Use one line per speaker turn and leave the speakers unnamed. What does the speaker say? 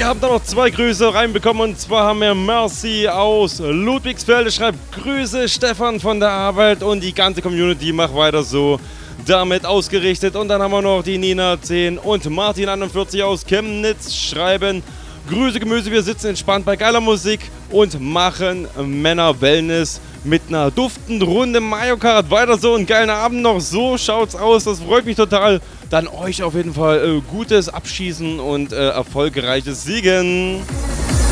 Wir haben da noch 2 Grüße reinbekommen und zwar haben wir Mercy aus Ludwigsfelde, schreibt Grüße Stefan von der Arbeit und die ganze Community macht weiter so damit ausgerichtet. Und dann haben wir noch die Nina 10 und Martin 41 aus Chemnitz schreiben Grüße Gemüse, wir sitzen entspannt bei geiler Musik und machen Männer Wellness mit einer duftenden Runde Mario Kart. Weiter so, einen geilen Abend noch, so schaut's aus, das freut mich total. Dann euch auf jeden Fall gutes Abschießen und erfolgreiches Siegen.